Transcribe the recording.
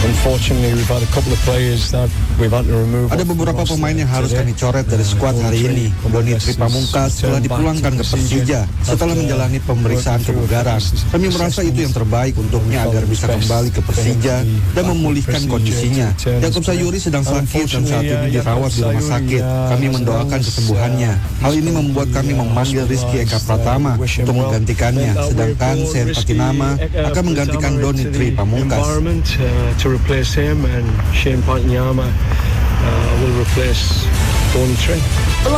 Ada beberapa pemain yang harus kami coret dari skuad hari ini. Donitri Pamungkas telah dipulangkan ke Persija setelah menjalani pemeriksaan kebugaran. Kami merasa itu yang terbaik untuknya agar bisa kembali ke Persija dan memulihkan kondisinya. Jakob Sayuri sedang sakit dan saat ini dirawat di rumah sakit. Kami mendoakan kesembuhannya. Hal ini membuat kami memanggil Rizky Eka Pratama untuk menggantikannya, sedangkan Sen Patinama akan menggantikan Donitri Pamungkas. To replace him, and Shane Patinama will replace Donitri.